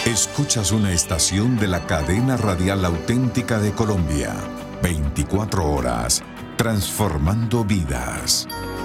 Escuchas una estación de la cadena radial auténtica de Colombia. 24 horas, transformando vidas.